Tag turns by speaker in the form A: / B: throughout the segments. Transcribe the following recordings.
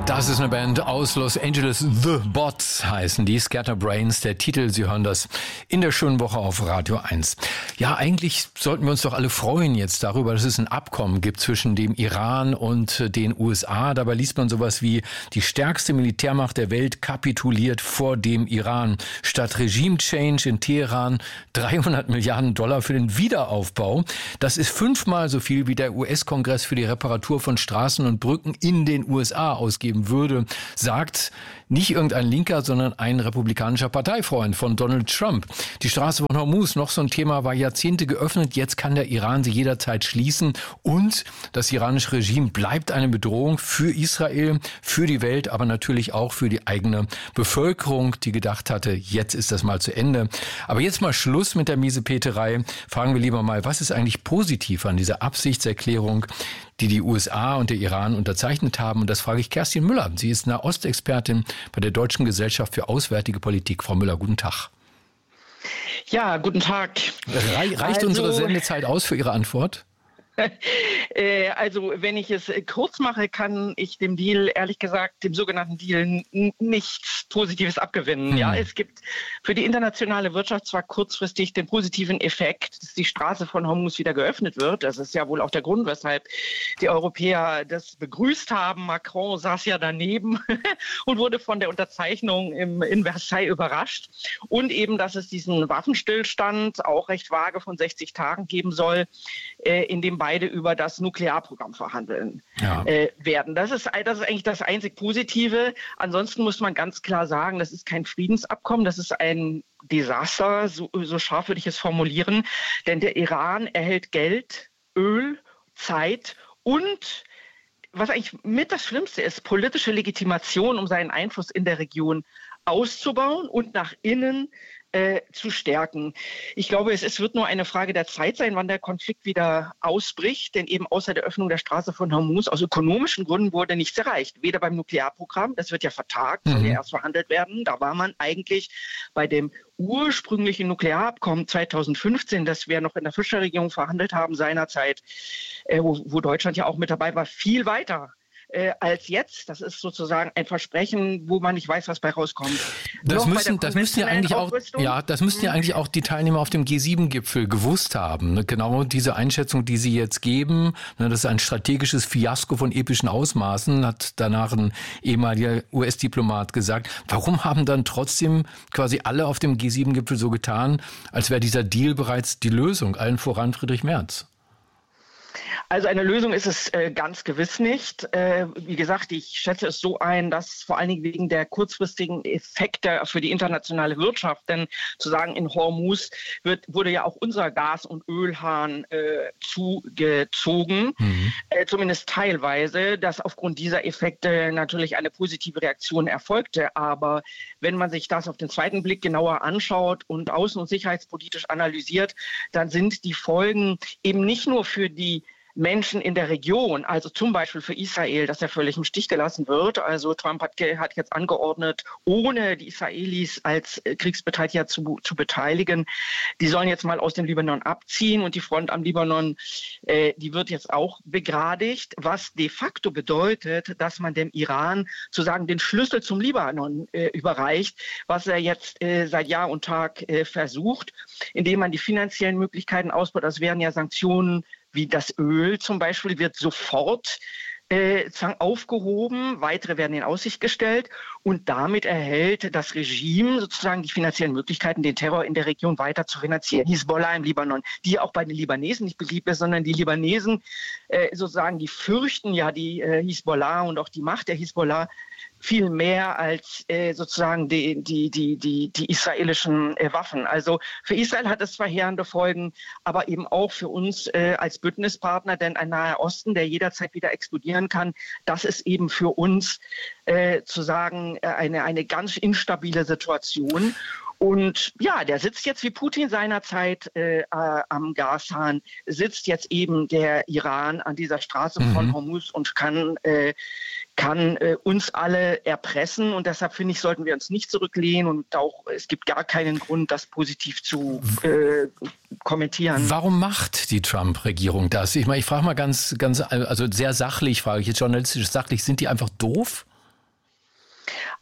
A: Das ist eine Band aus Los Angeles. The Bots heißen die. Scatterbrains, der Titel. Sie hören das in der schönen Woche auf Radio 1. Ja, eigentlich sollten wir uns doch alle freuen jetzt darüber, dass es ein Abkommen gibt zwischen dem Iran und den USA. Dabei liest man sowas wie: die stärkste Militärmacht der Welt kapituliert vor dem Iran. Statt Regime-Change in Teheran 300 Milliarden Dollar für den Wiederaufbau. Das ist 5-mal so viel, wie der US-Kongress für die Reparatur von Straßen und Brücken in den USA ausgeben würde, sagt nicht irgendein Linker, sondern ein republikanischer Parteifreund von Donald Trump. Die Straße von Hormuz, noch so ein Thema, war Jahrzehnte geöffnet. Jetzt kann der Iran sie jederzeit schließen. Und das iranische Regime bleibt eine Bedrohung für Israel, für die Welt, aber natürlich auch für die eigene Bevölkerung, die gedacht hatte, jetzt ist das mal zu Ende. Aber jetzt mal Schluss mit der Miesepeterei. Fragen wir lieber mal, was ist eigentlich positiv an dieser Absichtserklärung, die die USA und der Iran unterzeichnet haben? Und das frage ich Kerstin Müller. Sie ist Nahostexpertin bei der Deutschen Gesellschaft für Auswärtige Politik. Frau Müller, guten Tag.
B: Ja, guten Tag.
A: Reicht unsere Sendezeit aus für Ihre Antwort?
B: Also wenn ich es kurz mache, kann ich dem Deal, ehrlich gesagt, dem sogenannten Deal nichts Positives abgewinnen. Ja, es gibt für die internationale Wirtschaft zwar kurzfristig den positiven Effekt, dass die Straße von Hormuz wieder geöffnet wird. Das ist ja wohl auch der Grund, weshalb die Europäer das begrüßt haben. Macron saß ja daneben und wurde von der Unterzeichnung in Versailles überrascht. Und eben, dass es diesen Waffenstillstand, auch recht vage, von 60 Tagen geben soll, in dem beide über das Nuklearprogramm verhandeln werden. Das ist eigentlich das einzig Positive. Ansonsten muss man ganz klar sagen, das ist kein Friedensabkommen, das ist ein Desaster, so scharf würde ich es formulieren. Denn der Iran erhält Geld, Öl, Zeit und, was eigentlich mit das Schlimmste ist, politische Legitimation, um seinen Einfluss in der Region auszubauen und nach innen zu stärken. Ich glaube, es wird nur eine Frage der Zeit sein, wann der Konflikt wieder ausbricht, denn eben außer der Öffnung der Straße von Hormuz aus ökonomischen Gründen wurde nichts erreicht. Weder beim Nuklearprogramm, das wird ja vertagt, soll ja erst verhandelt werden. Da war man eigentlich bei dem ursprünglichen Nuklearabkommen 2015, das wir noch in der Fischerregierung verhandelt haben seinerzeit, wo Deutschland ja auch mit dabei war, viel weiter als jetzt. Das ist sozusagen ein Versprechen, wo man nicht weiß, was bei rauskommt.
A: Das müssten ja eigentlich auch die Teilnehmer auf dem G7-Gipfel gewusst haben. Genau diese Einschätzung, die Sie jetzt geben, das ist ein strategisches Fiasko von epischen Ausmaßen, hat danach ein ehemaliger US-Diplomat gesagt. Warum haben dann trotzdem quasi alle auf dem G7-Gipfel so getan, als wäre dieser Deal bereits die Lösung, allen voran Friedrich Merz?
B: Also eine Lösung ist es ganz gewiss nicht. Wie gesagt, ich schätze es so ein, dass vor allen Dingen wegen der kurzfristigen Effekte für die internationale Wirtschaft, denn zu sagen, in Hormuz wurde ja auch unser Gas- und Ölhahn zugezogen, zumindest teilweise, dass aufgrund dieser Effekte natürlich eine positive Reaktion erfolgte. Aber wenn man sich das auf den zweiten Blick genauer anschaut und außen- und sicherheitspolitisch analysiert, dann sind die Folgen eben nicht nur für die Menschen in der Region, also zum Beispiel für Israel, dass er völlig im Stich gelassen wird. Also Trump hat jetzt angeordnet, ohne die Israelis als Kriegsbeteiligter zu beteiligen. Die sollen jetzt mal aus dem Libanon abziehen und die Front am Libanon, die wird jetzt auch begradigt, was de facto bedeutet, dass man dem Iran sozusagen den Schlüssel zum Libanon überreicht, was er jetzt seit Jahr und Tag versucht, indem man die finanziellen Möglichkeiten ausbaut. Das wären ja Sanktionen wie das Öl zum Beispiel, wird sofort aufgehoben, weitere werden in Aussicht gestellt und damit erhält das Regime sozusagen die finanziellen Möglichkeiten, den Terror in der Region weiter zu finanzieren. Hisbollah im Libanon, die auch bei den Libanesen nicht beliebt ist, sondern die Libanesen sozusagen, die fürchten ja die Hisbollah und auch die Macht der Hisbollah viel mehr als sozusagen die israelischen Waffen. Also für Israel hat es verheerende Folgen, aber eben auch für uns als Bündnispartner, denn ein Naher Osten, der jederzeit wieder explodieren kann, das ist eben für uns zu sagen eine ganz instabile Situation. Und ja, der sitzt jetzt wie Putin seinerzeit am Gashahn, sitzt jetzt eben der Iran an dieser Straße von Hormuz und kann uns alle erpressen. Und deshalb finde ich, sollten wir uns nicht zurücklehnen und auch es gibt gar keinen Grund, das positiv zu kommentieren.
A: Warum macht die Trump-Regierung das? Ich meine, ich frage mal ganz, also sehr sachlich, frage ich jetzt journalistisch sachlich, sind die einfach doof?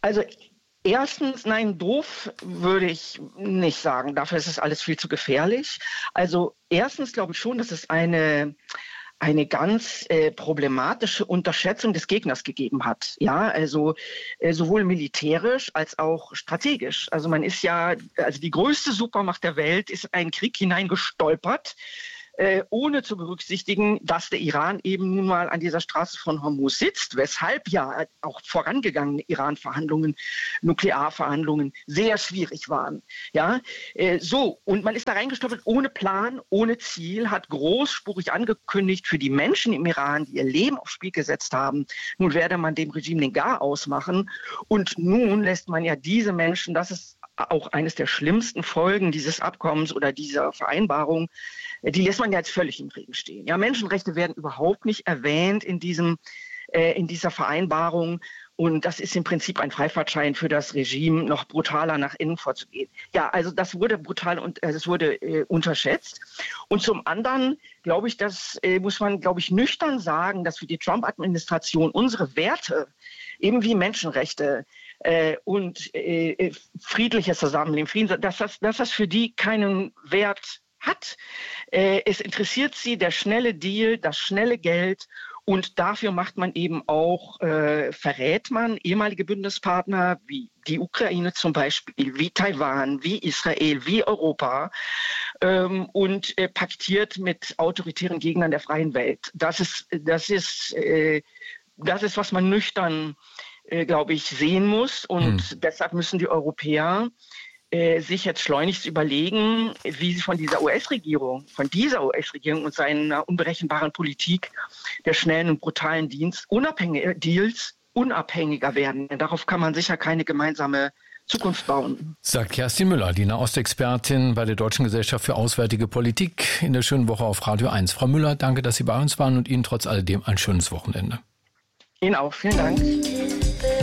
B: Also erstens, nein, doof würde ich nicht sagen. Dafür ist es alles viel zu gefährlich. Also erstens glaube ich schon, dass es eine ganz problematische Unterschätzung des Gegners gegeben hat. Ja, also sowohl militärisch als auch strategisch. Also also die größte Supermacht der Welt ist in einen Krieg hineingestolpert, ohne zu berücksichtigen, dass der Iran eben nun mal an dieser Straße von Hormuz sitzt, weshalb ja auch vorangegangene Iran-Verhandlungen, Nuklearverhandlungen sehr schwierig waren. Ja, und man ist da reingestolpert ohne Plan, ohne Ziel, hat großspurig angekündigt für die Menschen im Iran, die ihr Leben aufs Spiel gesetzt haben, nun werde man dem Regime den Gar ausmachen. Und nun lässt man ja diese Menschen, das ist auch eines der schlimmsten Folgen dieses Abkommens oder dieser Vereinbarung, die lässt man ja jetzt völlig im Regen stehen. Ja, Menschenrechte werden überhaupt nicht erwähnt in dieser Vereinbarung. Und das ist im Prinzip ein Freifahrtschein für das Regime, noch brutaler nach innen vorzugehen. Ja, also das wurde brutal und es wurde unterschätzt. Und zum anderen glaube ich, muss man, nüchtern sagen, dass für die Trump-Administration unsere Werte, eben wie Menschenrechte und friedliches Zusammenleben, dass das für die keinen Wert hat. Es interessiert sie der schnelle Deal, das schnelle Geld. Und dafür macht man eben auch, verrät man ehemalige Bündnispartner wie die Ukraine zum Beispiel, wie Taiwan, wie Israel, wie Europa und paktiert mit autoritären Gegnern der freien Welt. Das ist, was man nüchtern, glaube ich, sehen muss. Und deshalb müssen die Europäer sich jetzt schleunigst überlegen, wie sie von dieser US-Regierung und seiner unberechenbaren Politik der schnellen und brutalen Deals unabhängiger werden. Denn darauf kann man sicher keine gemeinsame Zukunft bauen.
A: Sagt Kerstin Müller, die Nahostexpertin bei der Deutschen Gesellschaft für Auswärtige Politik in der schönen Woche auf Radio 1. Frau Müller, danke, dass Sie bei uns waren und Ihnen trotz alledem ein schönes Wochenende.
B: Ihnen auch, vielen Dank.